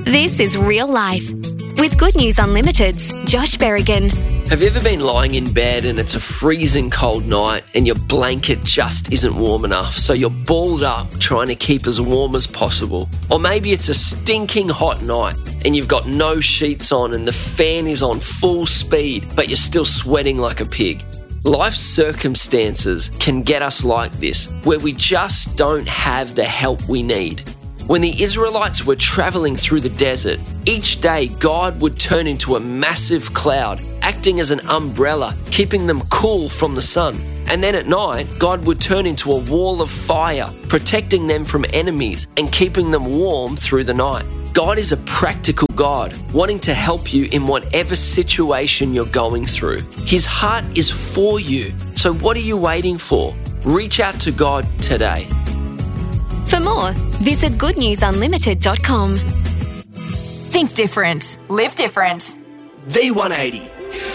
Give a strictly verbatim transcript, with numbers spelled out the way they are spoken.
This is Real Life with Good News Unlimited's Josh Berrigan. Have you ever been lying in bed and it's a freezing cold night and your blanket just isn't warm enough, so you're balled up trying to keep as warm as possible? Or maybe it's a stinking hot night and you've got no sheets on and the fan is on full speed, but you're still sweating like a pig. Life's circumstances can get us like this, where we just don't have the help we need. When the Israelites were traveling through the desert, each day God would turn into a massive cloud, acting as an umbrella, keeping them cool from the sun. And then at night, God would turn into a wall of fire, protecting them from enemies and keeping them warm through the night. God is a practical God, wanting to help you in whatever situation you're going through. His heart is for you. So what are you waiting for? Reach out to God today. For more, visit good news unlimited dot com. Think different. Live different. V one eighty.